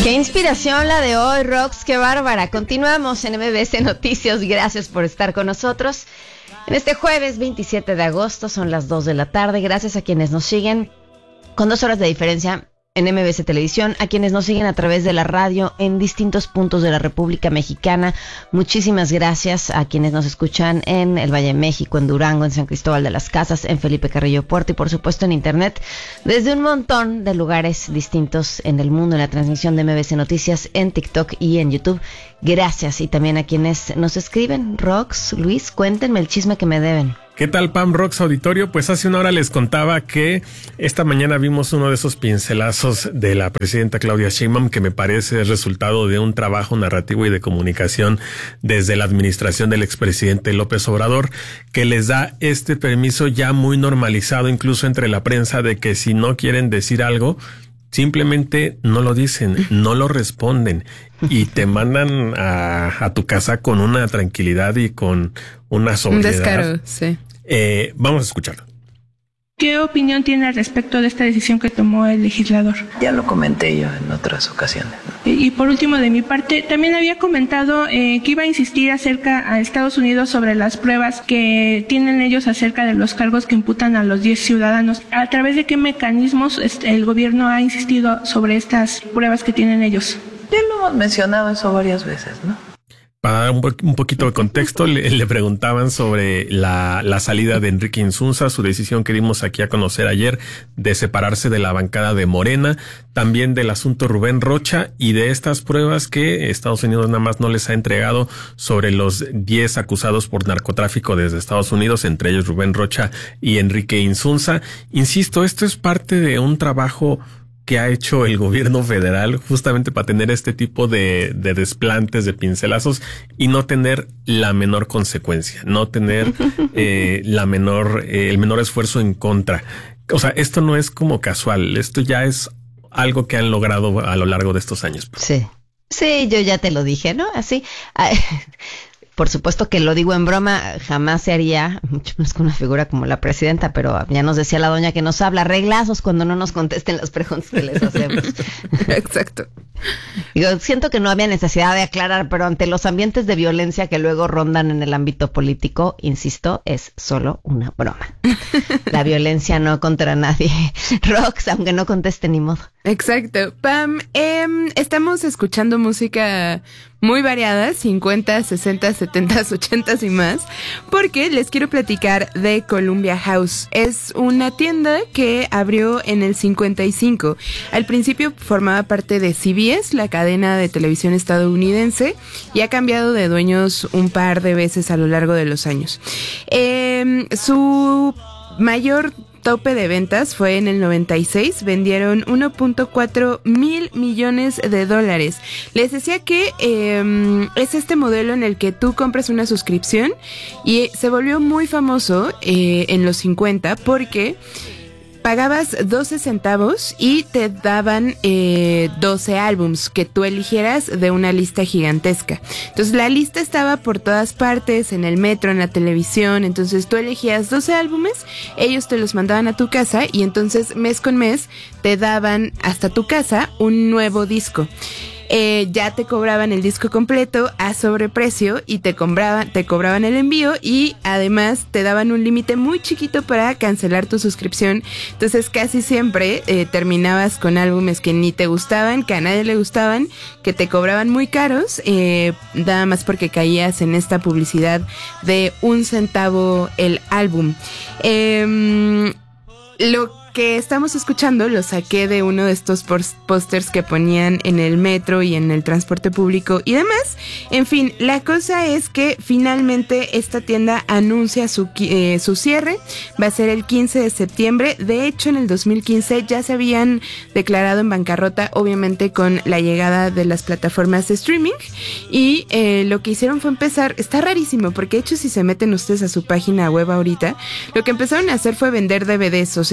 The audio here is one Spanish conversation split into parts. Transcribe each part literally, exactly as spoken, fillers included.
Qué inspiración la de hoy, Rox, qué bárbara. Continuamos en M B S Noticias, gracias por estar con nosotros. En este jueves veintisiete de agosto, son las dos de la tarde, gracias a quienes nos siguen con dos horas de diferencia en M B S Televisión, a quienes nos siguen a través de la radio en distintos puntos de la República Mexicana. Muchísimas gracias a quienes nos escuchan en el Valle de México, en Durango, en San Cristóbal de las Casas, en Felipe Carrillo Puerto y por supuesto en internet desde un montón de lugares distintos en el mundo, en la transmisión de M B S Noticias en TikTok y en YouTube. Gracias, y también a quienes nos escriben. Rox, Luis, cuéntenme el chisme que me deben. ¿Qué tal, Pam, Rox, auditorio? Pues hace una hora les contaba que esta mañana vimos uno de esos pincelazos de la presidenta Claudia Sheinbaum que me parece es resultado de un trabajo narrativo y de comunicación desde la administración del expresidente López Obrador, que les da este permiso ya muy normalizado incluso entre la prensa de que si no quieren decir algo, simplemente no lo dicen, no lo responden y te mandan a, a tu casa con una tranquilidad y con una sobriedad. Un descaro, sí. Eh, vamos a escucharlo. ¿Qué opinión tiene al respecto de esta decisión que tomó el legislador? Ya lo comenté yo en otras ocasiones, ¿no? Y, y por último, de mi parte, también había comentado eh, que iba a insistir acerca a Estados Unidos sobre las pruebas que tienen ellos acerca de los cargos que imputan a los diez ciudadanos. ¿A través de qué mecanismos este, el gobierno ha insistido sobre estas pruebas que tienen ellos? Ya lo hemos mencionado eso varias veces, ¿no? Para dar un, po- un poquito de contexto, le, le preguntaban sobre la, la salida de Enrique Insunza, su decisión que dimos aquí a conocer ayer de separarse de la bancada de Morena, también del asunto Rubén Rocha y de estas pruebas que Estados Unidos nada más no les ha entregado sobre los diez acusados por narcotráfico desde Estados Unidos, entre ellos Rubén Rocha y Enrique Insunza. Insisto, esto es parte de un trabajo que ha hecho el gobierno federal justamente para tener este tipo de, de desplantes, de pincelazos y no tener la menor consecuencia, no tener eh, la menor, eh, el menor esfuerzo en contra. O sea, esto no es como casual, esto ya es algo que han logrado a lo largo de estos años. Sí, sí, yo ya te lo dije, ¿no? Así, ay, por supuesto que lo digo en broma, jamás se haría, mucho menos con una figura como la presidenta, pero ya nos decía la doña que nos habla reglazos cuando no nos contesten las preguntas que les hacemos. Exacto. Digo, siento que no había necesidad de aclarar, pero ante los ambientes de violencia que luego rondan en el ámbito político, insisto, es solo una broma. La violencia no contra nadie. Rox, aunque no conteste ni modo. Exacto. Pam, eh, estamos escuchando música muy variada, cincuenta, sesenta, setenta, ochenta y más, porque les quiero platicar de Columbia House. Es una tienda que abrió en el cincuenta y cinco. Al principio formaba parte de C B S, la cadena de televisión estadounidense, y ha cambiado de dueños un par de veces a lo largo de los años. Eh, su mayor tope de ventas fue en el noventa y seis, vendieron uno punto cuatro mil millones de dólares. Les decía que eh, es este modelo en el que tú compras una suscripción y se volvió muy famoso eh, en los cincuenta porque pagabas doce centavos y te daban eh, doce álbums que tú eligieras de una lista gigantesca. Entonces la lista estaba por todas partes, en el metro, en la televisión. Entonces tú elegías doce álbumes, ellos te los mandaban a tu casa y entonces mes con mes te daban hasta tu casa un nuevo disco. Eh, ya te cobraban el disco completo a sobreprecio y te cobraban, te cobraban el envío y además te daban un límite muy chiquito para cancelar tu suscripción. Entonces casi siempre eh, terminabas con álbumes que ni te gustaban, que a nadie le gustaban, que te cobraban muy caros, eh, nada más porque caías en esta publicidad de un centavo el álbum. Eh, lo que estamos escuchando lo saqué de uno de estos pósters que ponían en el metro y en el transporte público y demás. En fin, la cosa es que finalmente esta tienda anuncia su, eh, su cierre. Va a ser el quince de septiembre. De hecho, en el dos mil quince ya se habían declarado en bancarrota, obviamente con la llegada de las plataformas de streaming. Y eh, lo que hicieron fue empezar, está rarísimo, porque de hecho si se meten ustedes a su página web ahorita, lo que empezaron a hacer fue vender D V Ds, o sea,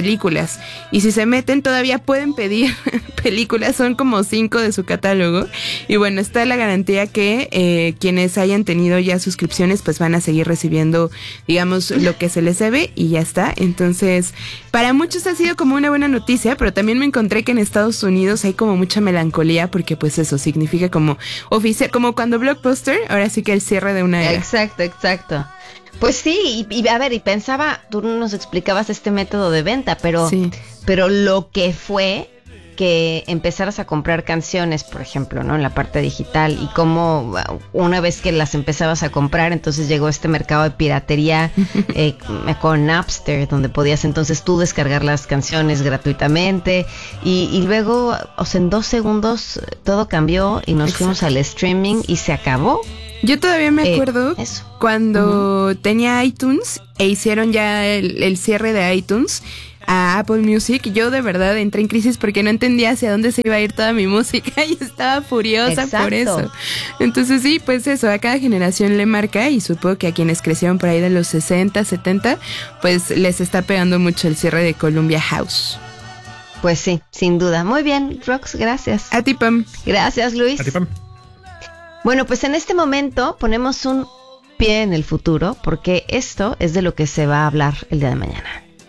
películas. Y si se meten todavía pueden pedir películas, son como cinco de su catálogo. Y bueno, está la garantía que eh, quienes hayan tenido ya suscripciones pues van a seguir recibiendo, digamos, lo que se les debe y ya está. Entonces, para muchos ha sido como una buena noticia, pero también me encontré que en Estados Unidos hay como mucha melancolía porque pues eso significa como oficial, como cuando Blockbuster, ahora sí que el cierre de una era. Exacto, exacto. Pues sí, y, y a ver, y pensaba, tú nos explicabas este método de venta, pero, Sí. pero lo que fue que empezaras a comprar canciones, por ejemplo, ¿no? En la parte digital, y cómo una vez que las empezabas a comprar, entonces llegó este mercado de piratería eh, con Napster, donde podías entonces tú descargar las canciones gratuitamente, y, y luego, o sea, en dos segundos todo cambió y nos Exacto. fuimos al streaming y se acabó. Yo todavía me Eh, acuerdo eso. cuando uh-huh. tenía iTunes e hicieron ya el, el cierre de iTunes a Apple Music. Yo de verdad entré en crisis porque no entendía hacia dónde se iba a ir toda mi música y estaba furiosa Exacto. por eso. Entonces sí, pues eso, a cada generación le marca y supongo que a quienes crecieron por ahí de los sesenta, setenta, pues les está pegando mucho el cierre de Columbia House. Pues sí, sin duda. Muy bien, Rox, gracias. A ti, Pam. Gracias, Luis. A ti, Pam. Bueno, pues en este momento ponemos un pie en el futuro, porque esto es de lo que se va a hablar el día de mañana.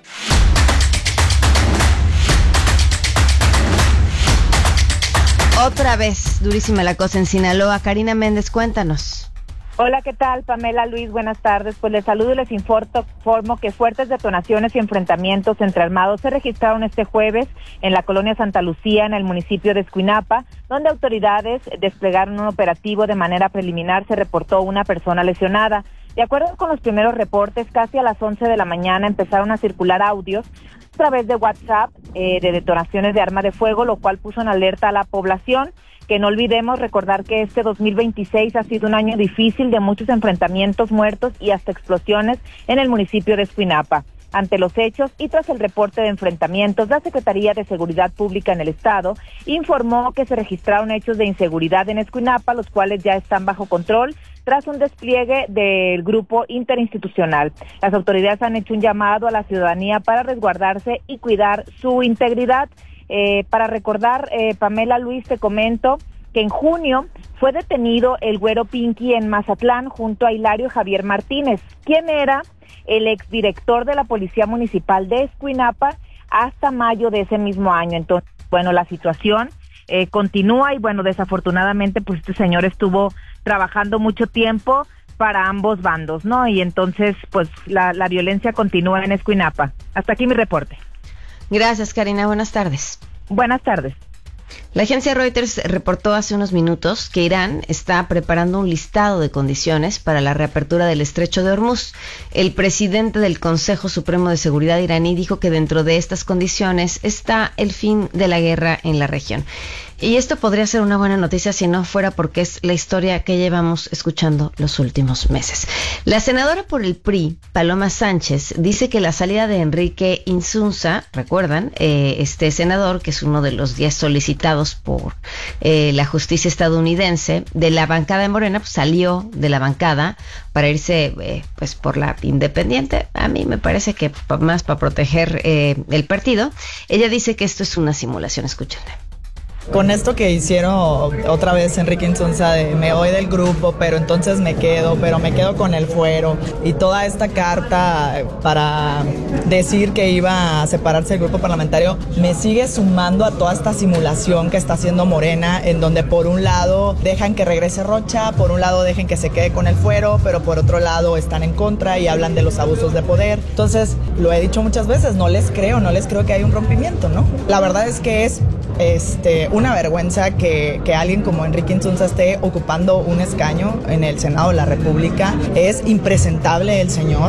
Otra vez, durísima la cosa en Sinaloa. Karina Méndez, cuéntanos. Hola, ¿qué tal? Pamela, Luis, buenas tardes. Pues les saludo y les informo, informo que fuertes detonaciones y enfrentamientos entre armados se registraron este jueves en la colonia Santa Lucía, en el municipio de Escuinapa, donde autoridades desplegaron un operativo. De manera preliminar se reportó una persona lesionada. De acuerdo con los primeros reportes, casi a las once de la mañana empezaron a circular audios a través de WhatsApp eh, de detonaciones de arma de fuego, lo cual puso en alerta a la población. Que no olvidemos recordar que este dos mil veintiséis ha sido un año difícil de muchos enfrentamientos, muertos y hasta explosiones en el municipio de Escuinapa. Ante los hechos y tras el reporte de enfrentamientos, la Secretaría de Seguridad Pública en el Estado informó que se registraron hechos de inseguridad en Escuinapa, los cuales ya están bajo control tras un despliegue del grupo interinstitucional. Las autoridades han hecho un llamado a la ciudadanía para resguardarse y cuidar su integridad. Eh, para recordar, eh, Pamela, Luis, te comento que en junio fue detenido el Güero Pinky en Mazatlán junto a Hilario Javier Martínez, quien era el exdirector de la Policía Municipal de Escuinapa hasta mayo de ese mismo año. Entonces, bueno, la situación eh, continúa y bueno, desafortunadamente pues este señor estuvo trabajando mucho tiempo para ambos bandos, ¿no? Y entonces pues la, la violencia continúa en Escuinapa. Hasta aquí mi reporte. Gracias, Karina. Buenas tardes. Buenas tardes. La agencia Reuters reportó hace unos minutos que Irán está preparando un listado de condiciones para la reapertura del estrecho de Hormuz. El presidente del Consejo Supremo de Seguridad iraní dijo que dentro de estas condiciones está el fin de la guerra en la región. Y esto podría ser una buena noticia si no fuera porque es la historia que llevamos escuchando los últimos meses. La senadora por el P R I, Paloma Sánchez, dice que la salida de Enrique Insunza, recuerdan, eh, este senador que es uno de los diez solicitados por eh, la justicia estadounidense, de la bancada de Morena, pues salió de la bancada para irse eh, pues por la independiente. A mí me parece que más para proteger eh, el partido. Ella dice que esto es una simulación. Escúchenle. Con esto que hicieron otra vez Enrique Insunza de me voy del grupo, pero entonces me quedo, pero me quedo con el fuero, y toda esta carta para decir que iba a separarse del grupo parlamentario, me sigue sumando a toda esta simulación que está haciendo Morena, en donde por un lado dejan que regrese Rocha, por un lado dejan que se quede con el fuero, pero por otro lado están en contra y hablan de los abusos de poder. Entonces, lo he dicho muchas veces, no les creo, no les creo que hay un rompimiento, ¿no? La verdad es que es este una vergüenza que, que alguien como Enrique Insunza esté ocupando un escaño en el Senado de la República. Es impresentable el señor.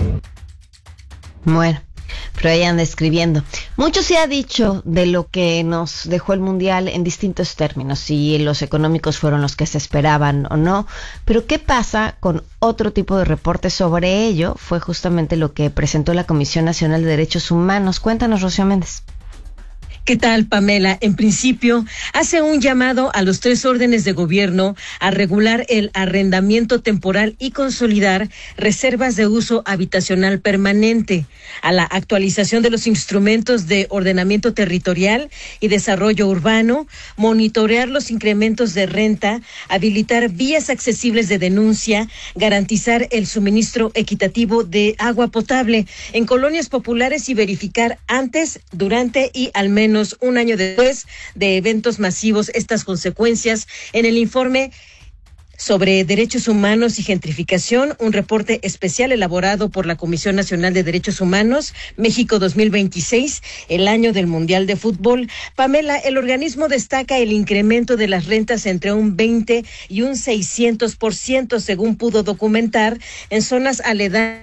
Bueno, pero ahí anda escribiendo. Mucho se ha dicho de lo que nos dejó el Mundial en distintos términos, si los económicos fueron los que se esperaban o no, pero ¿qué pasa con otro tipo de reporte sobre ello? Fue justamente lo que presentó la Comisión Nacional de Derechos Humanos. Cuéntanos, Rocío Méndez. ¿Qué tal, Pamela? En principio, hace un llamado a los tres órdenes de gobierno a regular el arrendamiento temporal y consolidar reservas de uso habitacional permanente, a la actualización de los instrumentos de ordenamiento territorial y desarrollo urbano, monitorear los incrementos de renta, habilitar vías accesibles de denuncia, garantizar el suministro equitativo de agua potable en colonias populares y verificar antes, durante y al menos un año después de eventos masivos estas consecuencias. En el informe sobre Derechos Humanos y Gentrificación, un reporte especial elaborado por la Comisión Nacional de Derechos Humanos, México dos mil veintiséis, el año del Mundial de Fútbol. Pamela, el organismo destaca el incremento de las rentas entre un veinte y un seiscientos por ciento, según pudo documentar, en zonas aledañas.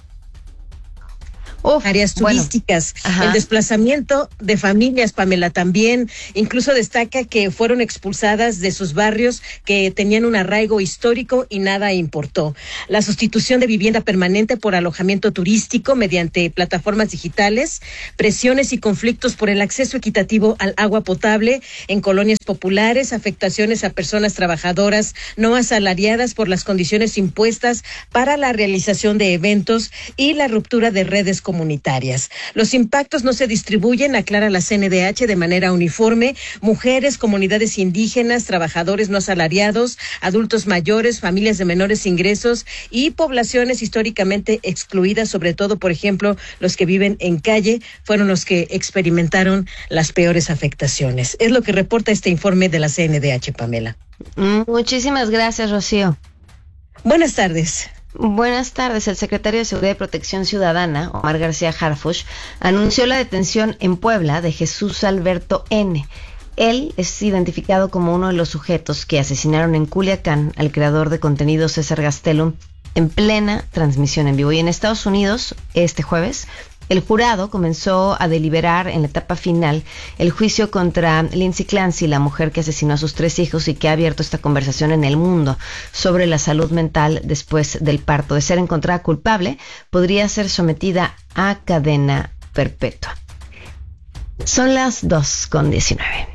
Uf, áreas turísticas, bueno, el desplazamiento de familias, Pamela, también, incluso destaca que fueron expulsadas de sus barrios que tenían un arraigo histórico y nada importó. La sustitución de vivienda permanente por alojamiento turístico mediante plataformas digitales, presiones y conflictos por el acceso equitativo al agua potable en colonias populares, afectaciones a personas trabajadoras no asalariadas por las condiciones impuestas para la realización de eventos y la ruptura de redes comunitarias. comunitarias. Los impactos no se distribuyen, aclara la C N D H, de manera uniforme. Mujeres, comunidades indígenas, trabajadores no asalariados, adultos mayores, familias de menores ingresos y poblaciones históricamente excluidas, sobre todo, por ejemplo, los que viven en calle, fueron los que experimentaron las peores afectaciones. Es lo que reporta este informe de la C N D H, Pamela. Muchísimas gracias, Rocío. Buenas tardes. Buenas tardes. El secretario de Seguridad y Protección Ciudadana, Omar García Harfuch, anunció la detención en Puebla de Jesús Alberto N. Él es identificado como uno de los sujetos que asesinaron en Culiacán al creador de contenido César Gastelum en plena transmisión en vivo. Y en Estados Unidos, este jueves, el jurado comenzó a deliberar en la etapa final el juicio contra Lindsay Clancy, la mujer que asesinó a sus tres hijos y que ha abierto esta conversación en el mundo sobre la salud mental después del parto. De ser encontrada culpable, podría ser sometida a cadena perpetua. Son las dos con diecinueve.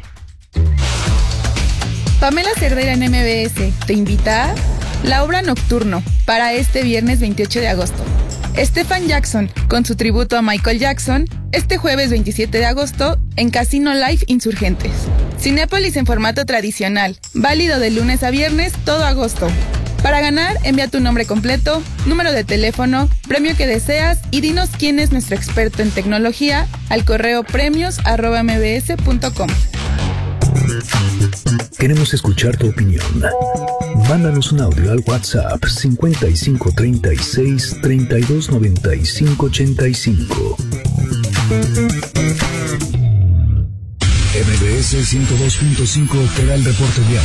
Pamela Cerdeira en M B S te invita a la obra Nocturno para este viernes veintiocho de agosto. Stephen Jackson, con su tributo a Michael Jackson, este jueves veintisiete de agosto en Casino Live Insurgentes. Cinépolis en formato tradicional, válido de lunes a viernes todo agosto. Para ganar, envía tu nombre completo, número de teléfono, premio que deseas y dinos quién es nuestro experto en tecnología al correo premios arroba m b s punto com. Queremos escuchar tu opinión. Mándanos un audio al WhatsApp cincuenta y cinco treinta y seis treinta y dos noventa y cinco ochenta y cinco. M B S ciento dos punto cinco te da el reporte vial.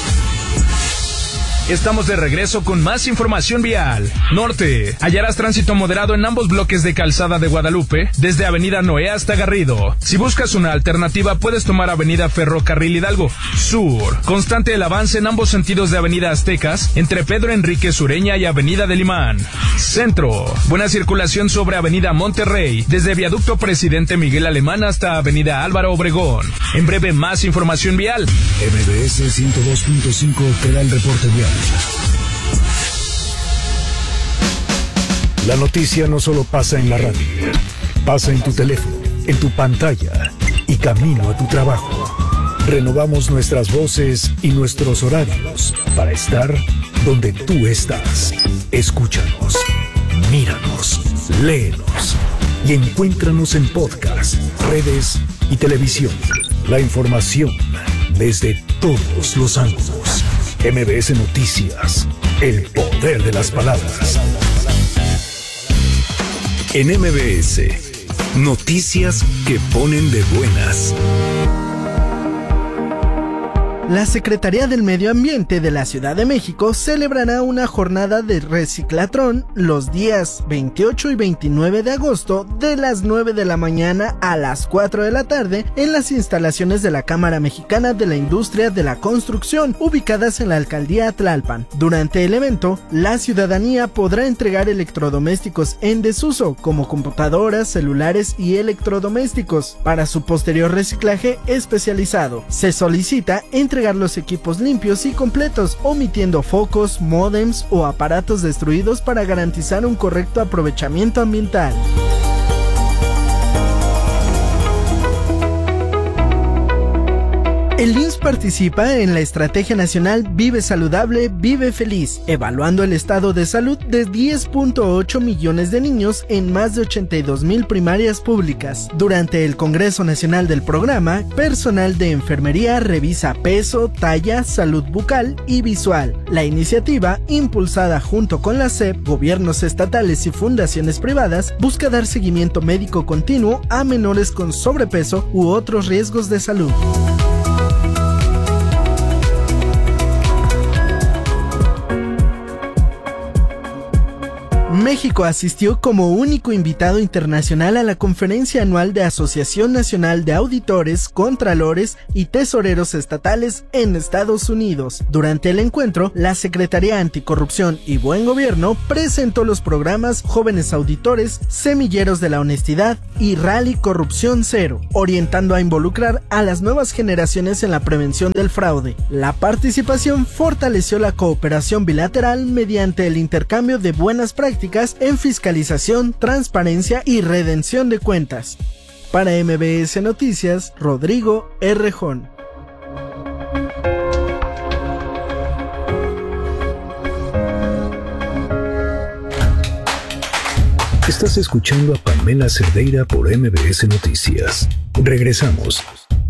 Estamos de regreso con más información vial. Norte, hallarás tránsito moderado en ambos bloques de Calzada de Guadalupe, desde Avenida Noé hasta Garrido. Si buscas una alternativa, puedes tomar Avenida Ferrocarril Hidalgo. Sur, constante el avance en ambos sentidos de Avenida Aztecas, entre Pedro Enrique Sureña y Avenida del Imán. Centro, buena circulación sobre Avenida Monterrey, desde Viaducto Presidente Miguel Alemán hasta Avenida Álvaro Obregón. En breve, más información vial. M B S ciento dos punto cinco te da el reporte vial. La noticia no solo pasa en la radio, pasa en tu teléfono, en tu pantalla y camino a tu trabajo. Renovamos nuestras voces y nuestros horarios para estar donde tú estás. Escúchanos, míranos, léenos y encuéntranos en podcast, redes y televisión. La información desde todos los ángulos. M B S Noticias, el poder de las palabras. En M B S, noticias que ponen de buenas. La Secretaría del Medio Ambiente de la Ciudad de México celebrará una jornada de reciclatrón los días veintiocho y veintinueve de agosto de las nueve de la mañana a las cuatro de la tarde en las instalaciones de la Cámara Mexicana de la Industria de la Construcción, ubicadas en la Alcaldía Tlalpan. Durante el evento, la ciudadanía podrá entregar electrodomésticos en desuso, como computadoras, celulares y electrodomésticos, para su posterior reciclaje especializado. Se solicita entre entregar los equipos limpios y completos, omitiendo focos, módems o aparatos destruidos para garantizar un correcto aprovechamiento ambiental. El I M S S participa en la Estrategia Nacional Vive Saludable, Vive Feliz, evaluando el estado de salud de diez punto ocho millones de niños en más de ochenta y dos mil primarias públicas. Durante el Congreso Nacional del programa, personal de enfermería revisa peso, talla, salud bucal y visual. La iniciativa, impulsada junto con la S E P, gobiernos estatales y fundaciones privadas, busca dar seguimiento médico continuo a menores con sobrepeso u otros riesgos de salud. México asistió como único invitado internacional a la conferencia anual de Asociación Nacional de Auditores, Contralores y Tesoreros Estatales en Estados Unidos. Durante el encuentro, la Secretaría Anticorrupción y Buen Gobierno presentó los programas Jóvenes Auditores, Semilleros de la Honestidad y Rally Corrupción Cero, orientando a involucrar a las nuevas generaciones en la prevención del fraude. La participación fortaleció la cooperación bilateral mediante el intercambio de buenas prácticas en fiscalización, transparencia y redención de cuentas. Para M B S Noticias, Rodrigo Errejón. Estás escuchando a Pamela Cerdeira por M B S Noticias. Regresamos.